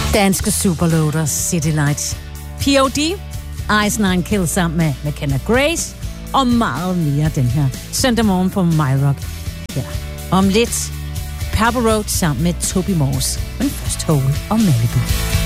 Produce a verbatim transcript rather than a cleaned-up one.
Danske Superloaders, City Lights, P O D, Ice Nine Kills sammen med McKenna Grace og meget mere den her søndag morgen på MyRock. Ja, om lidt Purple Road sammen med Toby Morse, men først Hole og Malibu.